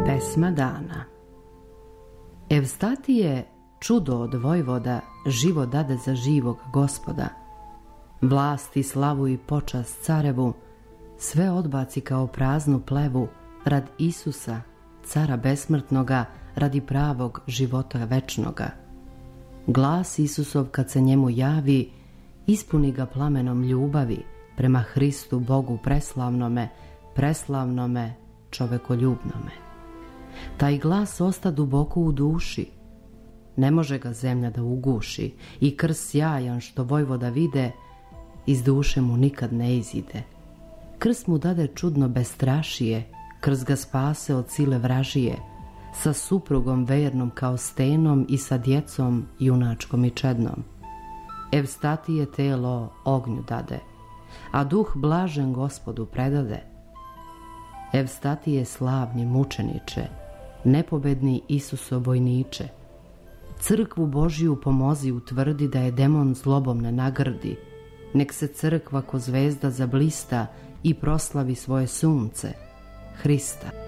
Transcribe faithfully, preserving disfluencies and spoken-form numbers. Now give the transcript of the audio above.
Pesma dana. Evstatije, čudo od Vojvoda, živo dade za živog Gospoda. Vlast i slavu i počast carevu, sve odbaci kao praznu plevu, rad Isusa, cara besmrtnoga, radi pravog života večnoga. Glas Isusov kad se njemu javi, ispuni ga plamenom ljubavi, prema Hristu Bogu preslavnome, preslavnome, čovekoljubnome. Taj glas osta duboko u duši, ne može ga zemlja da uguši, i krst sjajan što Vojvoda vide, iz duše mu nikad ne izide. Krst mu dade čudno bestrašije, krst ga spase od sile vražije, sa suprugom vernom kao stenom i sa djecom junačkom i čednom. Evstatije telo ognju dade, a duh blažen Gospodu predade. Evstatije slavni mučeniče, nepobedni Isuso vojniče, crkvu Božiju pomozi utvrdi da je demon zlobom ne nagrdi, nek se crkva ko zvezda zablista i proslavi svoje sunce, Hrista.